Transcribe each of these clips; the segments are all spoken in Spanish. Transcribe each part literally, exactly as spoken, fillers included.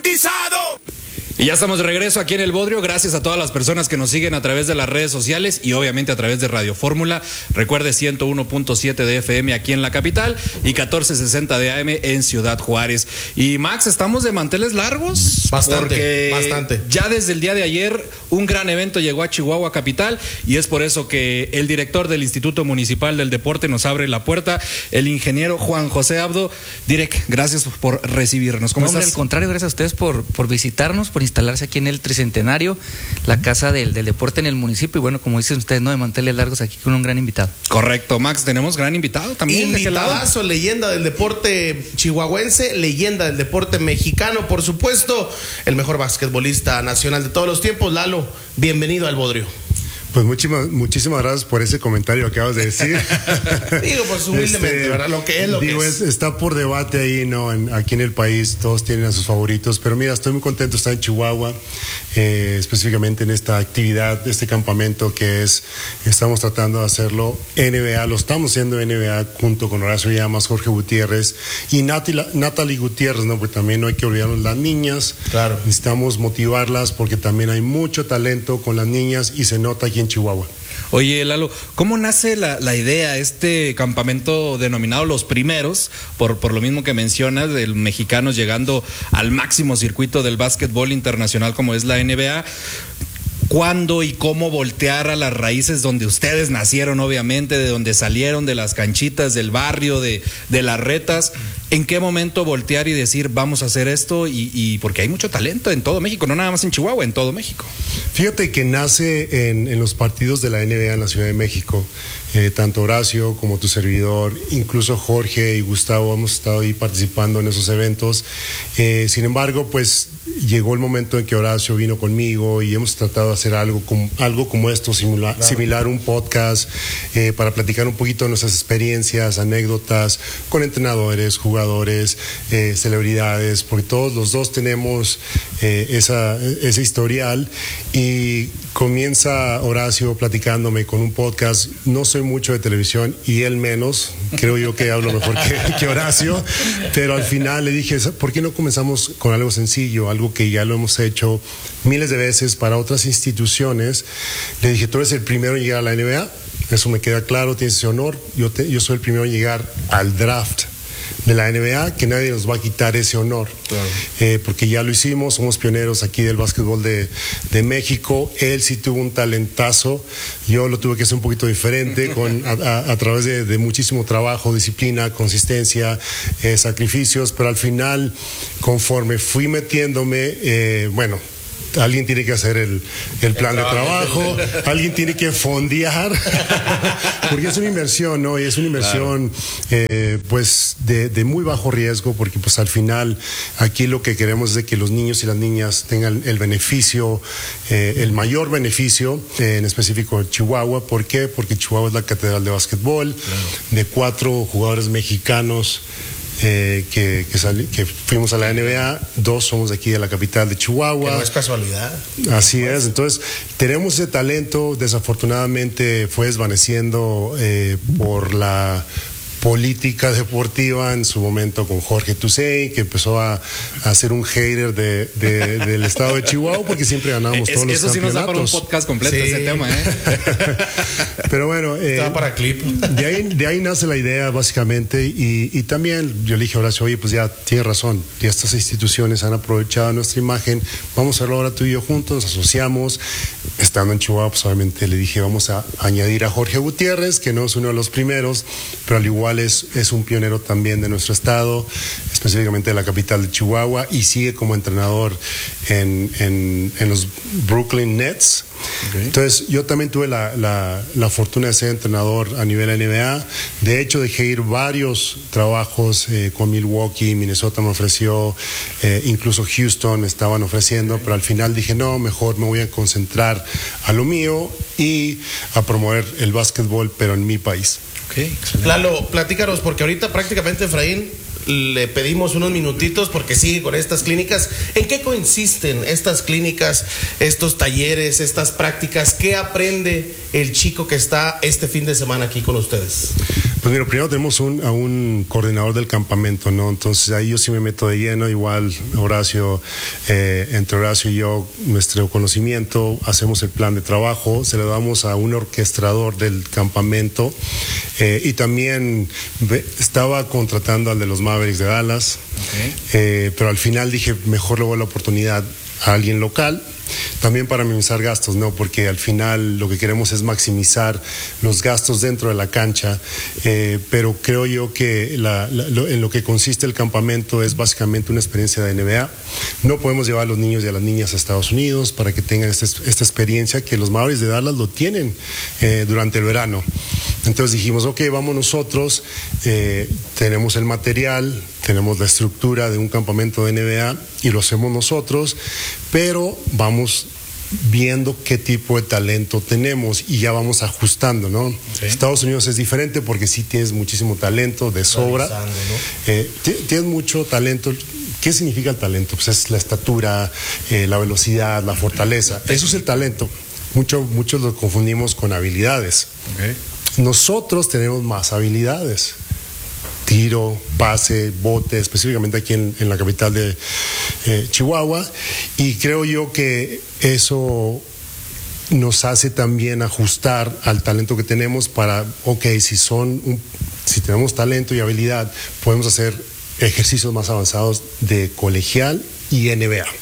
garantizado. Y ya estamos de regreso aquí en El Bodrio. Gracias a todas las personas que nos siguen a través de las redes sociales y obviamente a través de Radio Fórmula. Recuerde ciento uno punto siete de F M aquí en la capital y catorce sesenta de A M en Ciudad Juárez. Y Max, estamos de manteles largos. Bastante, porque bastante. Ya desde el día de ayer un gran evento llegó a Chihuahua capital y es por eso que el director del Instituto Municipal del Deporte nos abre la puerta, el ingeniero Juan José Abdo. Direct, gracias por recibirnos. ¿Cómo No, hombre, estás? al contrario, gracias a ustedes por, por visitarnos, por instalarse aquí en el Tricentenario, la casa del, del deporte en el municipio. Y bueno, como dicen ustedes, no de manteles largos, aquí con un gran invitado. Correcto, Max, tenemos gran invitado también. Invitadazo, leyenda del deporte chihuahuense, leyenda del deporte mexicano, por supuesto, el mejor basquetbolista nacional de todos los tiempos. Lalo, bienvenido al Bodrio. Pues muchísimas, muchísimas gracias por ese comentario que acabas de decir. Digo, pues humildemente, este, ¿verdad? Lo que es lo digo, que es. es. Está por debate ahí, ¿no? En, aquí en el país todos tienen a sus favoritos, pero mira, estoy muy contento de estar en Chihuahua, eh, específicamente en esta actividad, este campamento que es, estamos tratando de hacerlo N B A, lo estamos haciendo N B A junto con Horacio Llamas, Jorge Gutiérrez y Natalie, Natalie Gutiérrez, ¿no? Porque también no hay que olvidarnos las niñas. Claro. Necesitamos motivarlas porque también hay mucho talento con las niñas y se nota aquí en Chihuahua. Oye, Lalo, ¿cómo nace la, la idea, este campamento denominado Los Primeros, por, por lo mismo que mencionas, de mexicanos llegando al máximo circuito del básquetbol internacional como es la N B A? ¿Cuándo y cómo voltear a las raíces donde ustedes nacieron, obviamente, de donde salieron, de las canchitas, del barrio, de, de las retas? ¿En qué momento voltear y decir, vamos a hacer esto? Y, y porque hay mucho talento en todo México, no nada más en Chihuahua, en todo México. Fíjate que nace en, en los partidos de la N B A en la Ciudad de México. Eh, tanto Horacio como tu servidor, incluso Jorge y Gustavo hemos estado ahí participando en esos eventos. Eh, sin embargo, pues llegó el momento en que Horacio vino conmigo y hemos tratado de hacer algo como, algo como esto, similar, claro. similar un podcast eh, para platicar un poquito de nuestras experiencias, anécdotas con entrenadores, jugadores, eh, celebridades, porque todos los dos tenemos eh, esa, ese historial. Y comienza Horacio platicándome con un podcast. No soy mucho de televisión y él menos, creo yo que hablo mejor que, que Horacio, pero al final le dije, ¿por qué no comenzamos con algo sencillo, algo que ya lo hemos hecho miles de veces para otras instituciones? Le dije, tú eres el primero en llegar a la N B A, eso me queda claro, tienes ese honor. Yo, te, yo soy el primero en llegar al draft de la N B A, que nadie nos va a quitar ese honor, claro. eh, porque ya lo hicimos, somos pioneros aquí del básquetbol de, de México. Él sí tuvo un talentazo, yo lo tuve que hacer un poquito diferente, con, a, a, a través de, de muchísimo trabajo, disciplina, consistencia, eh, sacrificios, pero al final, conforme fui metiéndome, eh, bueno, alguien tiene que hacer el, el plan el de trabajo, alguien tiene que fondear, porque es una inversión, ¿no? Y es una inversión, claro. eh, pues, de, de muy bajo riesgo, porque pues al final aquí lo que queremos es de que los niños y las niñas tengan el beneficio, eh, el mayor beneficio, eh, en específico en Chihuahua. ¿Por qué? Porque Chihuahua es la catedral de básquetbol, claro. de cuatro jugadores mexicanos Eh, que, que, sali, que fuimos a la N B A, dos somos de aquí de la capital de Chihuahua. Que no es casualidad. Así es, entonces tenemos ese talento, desafortunadamente fue desvaneciendo eh, por la política deportiva en su momento con Jorge Tusey, que empezó a, a ser un hater de, de, del estado de Chihuahua, porque siempre ganábamos es, todos los eso campeonatos. Eso sí nos da para un podcast completo, sí. ese tema, ¿eh? Pero bueno, eh, estaba para clip. De ahí, de ahí nace la idea, básicamente, y, y también yo le dije a Horacio, oye, pues ya tienes razón, ya estas instituciones han aprovechado nuestra imagen, vamos a hacerlo ahora tú y yo juntos, nos asociamos. Estando en Chihuahua, pues obviamente le dije, vamos a añadir a Jorge Gutiérrez, que no es uno de los primeros, pero al igual Es, es un pionero también de nuestro estado, específicamente de la capital de Chihuahua, y sigue como entrenador en, en, en los Brooklyn Nets. Okay. Entonces yo también tuve la, la, la fortuna de ser entrenador a nivel N B A. De hecho dejé ir varios trabajos eh, con Milwaukee, Minnesota me ofreció, eh, incluso Houston me estaban ofreciendo, okay. pero al final dije no, mejor me voy a concentrar a lo mío y a promover el básquetbol, pero en mi país. Okay, Lalo, platícanos, porque ahorita prácticamente Efraín le pedimos unos minutitos porque sigue con estas clínicas. ¿En qué consisten estas clínicas, estos talleres, estas prácticas? ¿Qué aprende el chico que está este fin de semana aquí con ustedes? Pues mira, primero tenemos un, a un coordinador del campamento, ¿no? Entonces ahí yo sí me meto de lleno, igual Horacio, eh, entre Horacio y yo, nuestro conocimiento, hacemos el plan de trabajo, se lo damos a un orquestador del campamento eh, y también ve, estaba contratando al de los Mavericks de Dallas, okay. eh, pero al final dije, mejor le doy la oportunidad a alguien local. También para minimizar gastos, ¿no? Porque al final lo que queremos es maximizar los gastos dentro de la cancha, eh, pero creo yo que la, la, lo, en lo que consiste el campamento es básicamente una experiencia de N B A. No podemos llevar a los niños y a las niñas a Estados Unidos para que tengan esta, esta experiencia que los Mavericks de Dallas lo tienen eh, durante el verano. Entonces dijimos, ok, vamos nosotros, eh, tenemos el material, tenemos la estructura de un campamento de N B A y lo hacemos nosotros, pero vamos viendo qué tipo de talento tenemos y ya vamos ajustando, ¿no? Okay. Estados Unidos es diferente porque sí tienes muchísimo talento de sobra, ¿no? eh, tienes mucho talento. ¿Qué significa el talento? Pues es la estatura, eh, la velocidad, la fortaleza. Eso es el talento. Mucho, muchos lo confundimos con habilidades. Okay. Nosotros tenemos más habilidades. Tiro, pase, bote, específicamente aquí en, en la capital de eh, Chihuahua, y creo yo que eso nos hace también ajustar al talento que tenemos para, ok, si son un, si tenemos talento y habilidad, podemos hacer ejercicios más avanzados de colegial y N B A.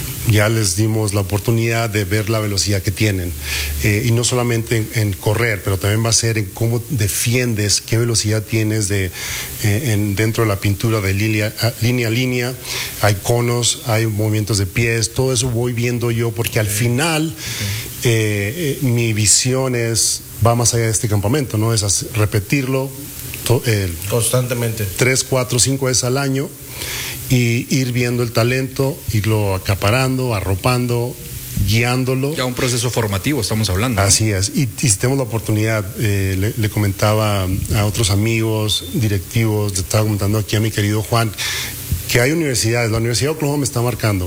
Ya les dimos la oportunidad de ver la velocidad que tienen eh, y no solamente en, en correr, pero también va a ser en cómo defiendes, qué velocidad tienes de, eh, en, dentro de la pintura de línea a, línea a línea. Hay conos, hay movimientos de pies, todo eso voy viendo yo porque al final eh, eh, mi visión es, va más allá de este campamento, ¿no? Es hacer, repetirlo to, eh, constantemente tres, cuatro, cinco veces al año y ir viendo el talento, irlo acaparando, arropando, guiándolo. Ya un proceso formativo estamos hablando, ¿no? Así es, y, y si tenemos la oportunidad, eh, le, le comentaba a otros amigos, directivos, le estaba comentando aquí a mi querido Juan, que hay universidades, la Universidad de Oklahoma me está marcando,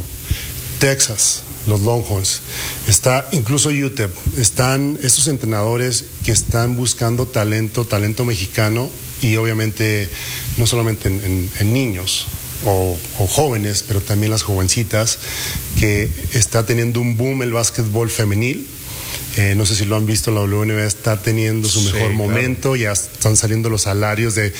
Texas, los Longhorns, está incluso U T E P, están estos entrenadores que están buscando talento, talento mexicano, y obviamente no solamente en, en, en niños, O, o jóvenes, pero también las jovencitas, que está teniendo un boom el básquetbol femenil. Eh, no sé si lo han visto, la W N B A está teniendo su mejor sí, momento, claro. Ya están saliendo los salarios de,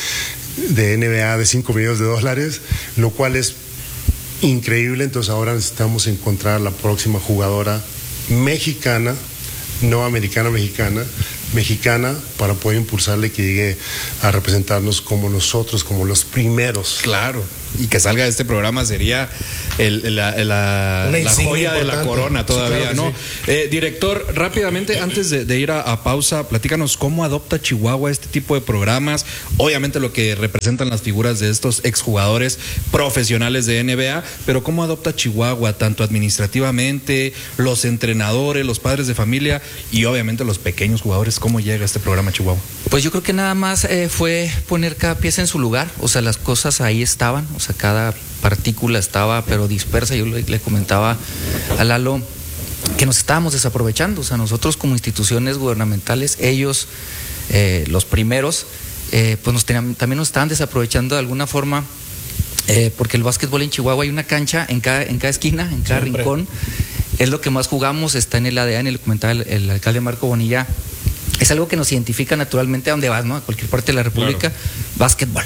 de N B A de cinco millones de dólares, lo cual es increíble. Entonces ahora necesitamos encontrar la próxima jugadora mexicana, no americana, mexicana, mexicana, para poder impulsarle que llegue a representarnos como nosotros, como los primeros. Claro, y que salga de este programa sería el, la, la, la joya de la corona todavía, sí, claro, ¿no? Sí. Eh, director, rápidamente, antes de, de ir a, a pausa, platícanos cómo adopta Chihuahua este tipo de programas, obviamente lo que representan las figuras de estos exjugadores profesionales de N B A, pero cómo adopta Chihuahua, tanto administrativamente, los entrenadores, los padres de familia y obviamente los pequeños jugadores. ¿Cómo llega este programa a Chihuahua? Pues yo creo que nada más eh, fue poner cada pieza en su lugar, o sea, las cosas ahí estaban, o sea, cada partícula estaba pero dispersa. Yo le, le comentaba a Lalo que nos estábamos desaprovechando, o sea, nosotros como instituciones gubernamentales, ellos, eh, los primeros, eh, pues nos tenían, también nos estaban desaprovechando de alguna forma, eh, porque el básquetbol en Chihuahua hay una cancha en cada, en cada esquina, en cada Siempre. rincón, es lo que más jugamos, está en el A D N, le comentaba el, el alcalde Marco Bonilla. Es algo que nos identifica naturalmente a donde vas, ¿no? A cualquier parte de la República, claro. Básquetbol.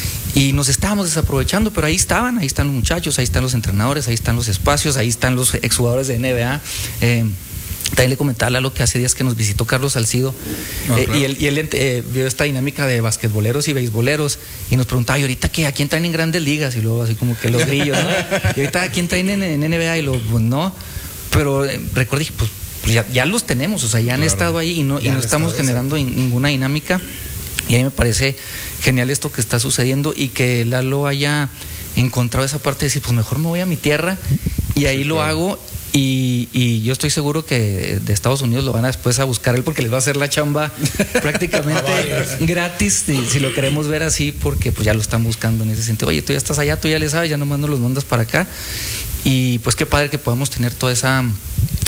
Y nos estábamos desaprovechando, pero ahí estaban, ahí están los muchachos, ahí están los entrenadores, ahí están los espacios, ahí están los exjugadores de N B A. Eh, también le comentaba a lo que hace días que nos visitó Carlos Salcido, oh, eh, claro. y él, y él eh, vio esta dinámica de basquetboleros y beisboleros y nos preguntaba, ¿y ahorita qué? ¿A quién traen en Grandes Ligas? Y luego así como que los grillos, ¿no? Y ahorita ¿a quién traen en, en N B A? Y luego, pues no, pero eh, recordé, pues Ya, ya los tenemos, o sea, ya han claro. estado ahí y no, y no estamos generando in, ninguna dinámica. Y a mí me parece genial esto que está sucediendo y que Lalo haya encontrado esa parte de decir, pues mejor me voy a mi tierra y ahí sí, lo claro. hago. Y, y yo estoy seguro que de Estados Unidos lo van a después a buscar él porque les va a hacer la chamba prácticamente gratis, si, si lo queremos ver así, porque pues ya lo están buscando en ese sentido. Oye, tú ya estás allá, tú ya le sabes, ya nomás nos los mandas para acá. Y pues qué padre que podamos tener toda esa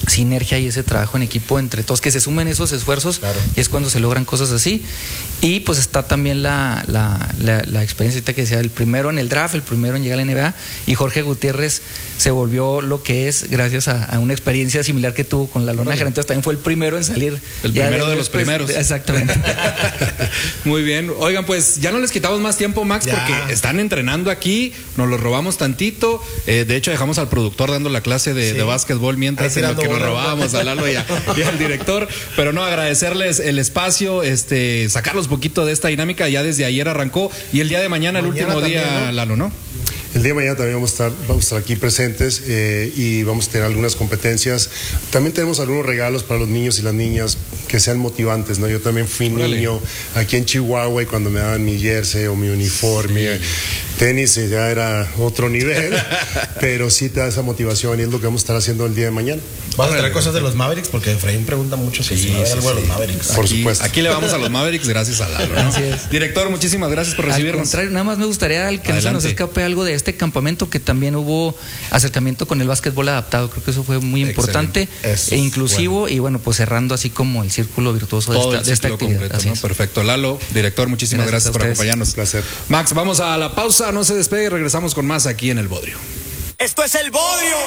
sinergia y ese trabajo en equipo entre todos, que se sumen esos esfuerzos, claro. Y es cuando se logran cosas así. Y pues está también la, la, la, la experiencia que decía, el primero en el draft, el primero en llegar a la N B A, y Jorge Gutiérrez se volvió lo que es gracias a, a una experiencia similar que tuvo con la Lona Nájera, entonces también fue el primero en salir. El primero de, de los después, primeros. Exactamente. Muy bien. Oigan, pues ya no les quitamos más tiempo, Max, ya. Porque están entrenando aquí, nos lo robamos tantito, eh, de hecho dejamos al productor dando la clase de, sí. de básquetbol mientras en lo que nos robábamos a Lalo y, a, y al director, pero no, agradecerles el espacio, este, sacarlos un poquito de esta dinámica, ya desde ayer arrancó y el día de mañana, mañana el último también, día, ¿no? Lalo, ¿no? El día de mañana también vamos a estar, vamos a estar aquí presentes eh, y vamos a tener algunas competencias. También tenemos algunos regalos para los niños y las niñas que sean motivantes, ¿no? Yo también fui Órale. niño aquí en Chihuahua y cuando me daban mi jersey o mi uniforme, sí. tenis ya era otro nivel, pero sí te da esa motivación y es lo que vamos a estar haciendo el día de mañana. ¿Vas a traer cosas de los Mavericks? Porque Efraín pregunta mucho si sí, va a haber sí, algo sí. de los Mavericks. Por aquí, supuesto. Aquí le vamos a los Mavericks gracias a Lalo, ¿no? Director, muchísimas gracias por recibirnos. Al contrario, nada más me gustaría que Adelante. no se nos escape algo de este campamento, que también hubo acercamiento con el básquetbol adaptado. Creo que eso fue muy importante e inclusivo bueno. y bueno, pues cerrando así como el círculo virtuoso Todo de esta, de esta actividad. Completo, ¿no? Perfecto. Lalo, director, muchísimas gracias, gracias por acompañarnos. Un placer. Max, vamos a la pausa, no se despegue, regresamos con más aquí en El Bodrio. Esto es El Bodrio.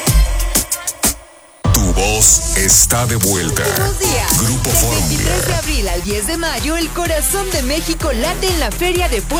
Tu voz está de vuelta. Buenos días. Grupo Del Fórmula. veintitrés de abril al diez de mayo, el corazón de México late en la Feria de Puebla.